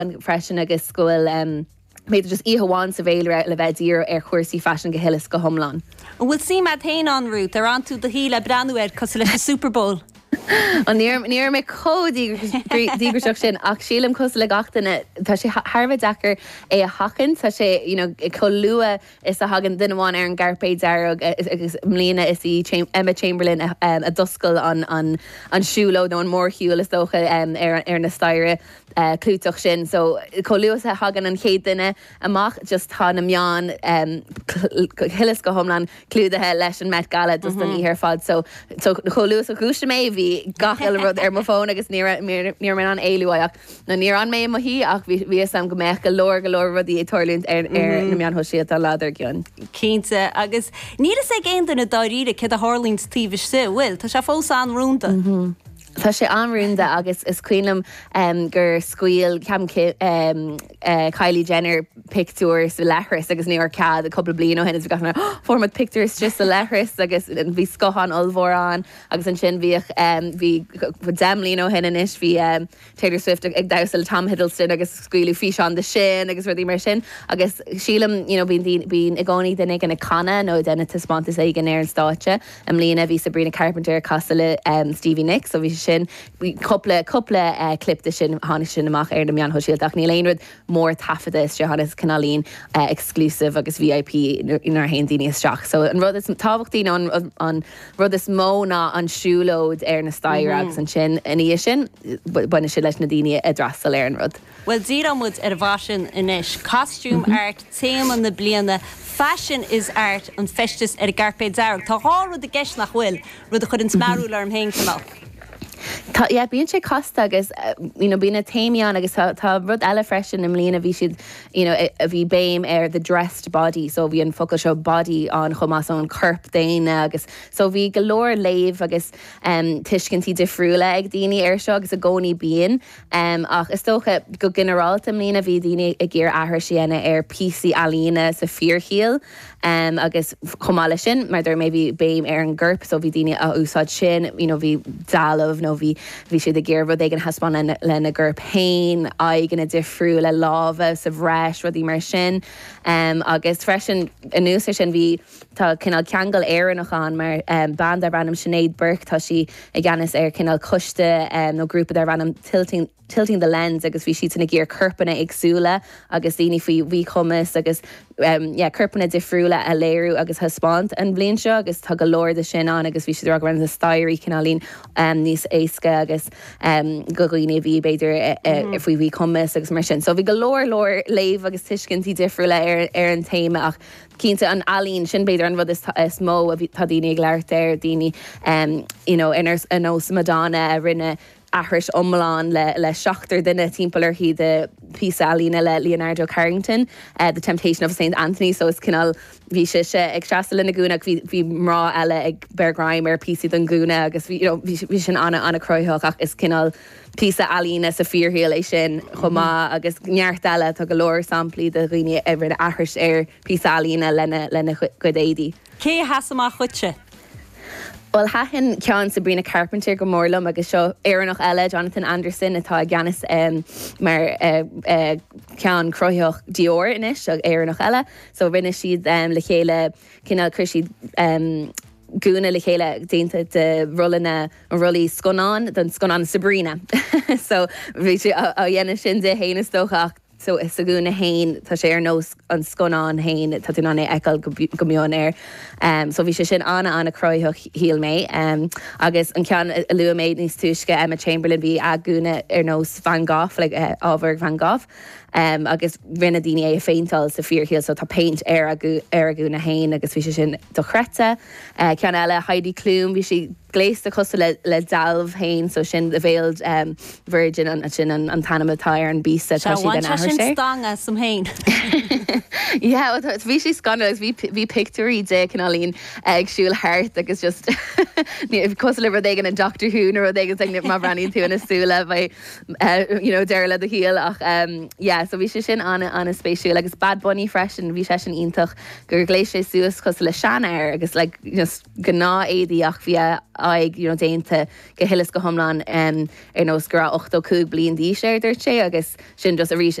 freisin agus scoil méidir just íháin sa bhéile le bheith dír chuirsaí fashion go hilas go thomláin. Bhfuil si me tain an rút ar an tú do híle breanúid cos le Super Bowl. An níor mé códígur sin ach sílam cos le gatainna tá sé Harbh dechar é a hacan tá sé có lua is a hagan duineháin ar an garpéid dearg agus mlíana is í Emma Chamberlain a doscail an siúló nó an mórthúil is dócha ar na staire clúteach sin, so có luas a hagan an chéad duine amach just tá na meán hilas go thomláin clúdathe leis an Met Gala just an íhir fad, so có luas a chúiste mé bhí gach eile rud ar mo fón agus níor mé an éilúach na níor an mé hí ach bhí sam go méich go leor rudí é toirlúnt ar na meán hoisiad a ládar gionn. Cínte agus ní is é géan na dáíre cé a Harlíns tíbh si bhfuil tá se fós an rúnta. Tá sé anrúnda agus is cuilam gur scuil Kylie Jenner pictúr sa lethras agus níor cad a couple blian ó henna gana formad pictúrs just sa lethras agus bhí scohan olmhórán agus an sin bhí demlín ó henna is bhí Taylor Swift ag dasil Tom Hiddleston agus scuilú fi an de sin agus ruí mar sin agus sílam bín i gcóí den ag an canna nó denna taspátas ag an air an státe am líana bhí Sabrina Carpenter casala Stevie Nicks, so bhí sin couple clip de sin hána sin amach ar na meán hoisiil ach ní léonrad mór tafada is Johannes Canalín exclusive agus VIP inar haon daoine isteach. So an rud is tábhachtaí an rud is mó ná an siúlód ar na stair agus an sin iní sin buine sin leis na daoine a drastal ar an rud. Well, díramúd ar bhasin inis costume art téman na bliana fashion is art an festas ar garpéid dearg. Tá rud a gceist nach bhfuil rud a chud an smarúil ar an héin canál. Bíonn sé costa agus bína taimián agus tá rud eile freisin am líana bhí siad a bhí béim ar the dressed body, so bhí an focail seo body an chumás an curp daine agus so bhí go leor léamh agus tuiscintí difriúla ag daoine ar seo agus a gcónaí bíon ach is tócha go generalta am líana bhí daoine ag ggéar ahar sianna ar PC alína sa fíorchéal agus chumála sin mar idir mé bhí béim ar an gurp, so bhí daoine a úsáid sin bhí dalamh nó bhí siad a ggéirbh ag an haspáin lena gur pein ag na difriú le lábha sa bhreis rudí mar sin agus freisin anús sin bhí tá cinál ceangal éannachán mar band ar rannam Sinead Burke tá si ag ganas ar cinál coiste nó grúpa ar rannam tilting the lens agus bhí siad na ggéir curpanna agsúla agus daoine faoi bhí chumas agus curpanna difriúla a léirú agus haspáint an bblion seo agus tá go leir de sin an agus bhí siad ag ran na stairí cinálín níos éasca agus goghine bhí beidir faoi bhí chumas agus mar sin. So bhí go leir léamh agus tuiscintí difriúla ar an téime ach cínta an alín sin beidir an rud is mó a tá daoine ag leart ar daoine inar os Madonna a rinne ahris omláán le seachtar duine timpplair hí de písa alína le Leonardo Carrington, The Temptation of St. Anthony, so is cinál bhí se ag seasta lena gúna bhí mrá eile ag Bear Grimer písa don gúna agus bhí sin anna croitheach ach is cinál písa alína sa fíorthaíol é sin chumá agus neart eile tá go leor samplaí de roioine ar ahris ar písa alína lena godéidí. Cé hasamach chuite? Well, hahan ceann Sabrina Carpenter go mórlam agus seo éannach eile Jonathan Anderson atá ganas mar ceann croitheach Dior inis ag éannach eile, so rinne siad le chéile cinál chuir siad gúna le chéile déanta de rullina an rullí sconán don sconán Sabrina. So bhí si a dhéana sin de héana tóchaach. So is a gúna hain tá sé ar nós an sconán hain tá tú anna eáil go mion air. So bhí sé sin anna croitheach híal mé agus an cean a lua méid níos túisce Emma Chamberlain bhí a gúna ar nós Van Gogh le ábhar Van Gogh. Agus rinne daoine é a féintal sa fíorthaíol, so tá paint ar a gúna hain agus bhí sé sin do chreite. Cean eile Heidi Klum bhí si gléiste costa le dalmh hain, so sin the Veiled Virgin an sin an Tanamatá ar an bísa tá si den ahar sé. Stanga som hain. Yeah, bhí sé scandal bhí picturí de canálín agsúil hart agus just cos le d an Dr. Who ar d má branín tú na súla deir le a híal ach so bhí sé sin anna spéisiú agus Bad Bunny freisin bhí sé sin ítach gur glééis sé suasas cos le sean air agus just gná éí ach bhí ag déanta go hilas go thomláin ar nó gur 8 blion dí sé idir sé agus sin just a rí